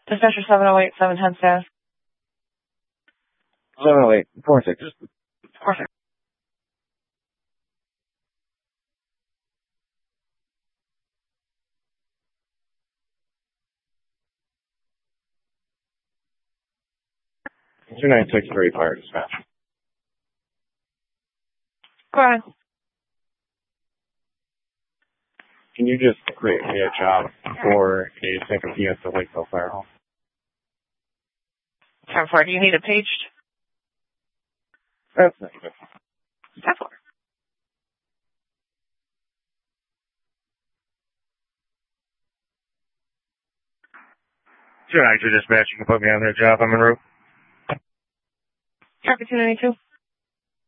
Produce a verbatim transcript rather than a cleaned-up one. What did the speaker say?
Dispatcher seven oh eight, seven ten staff. seven oh eight, four six. four six. two nine six three, fire dispatch. Go ahead. Can you just create me a job for a second P S at Lakeville Fire Hall? ten four, do you need it paged? That's not good. ten four. two nine two dispatch, you can put me on that job. I'm en route. Traffic two ninety-two.